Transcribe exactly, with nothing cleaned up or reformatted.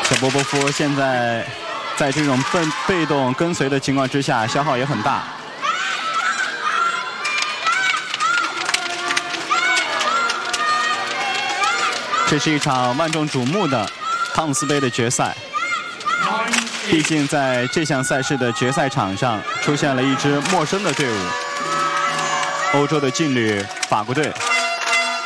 小波波夫现在在这种被被动跟随的情况之下，消耗也很大。这是一场万众瞩目的汤姆斯杯的决赛。毕竟在这项赛事的决赛场上，出现了一支陌生的队伍——欧洲的劲旅法国队。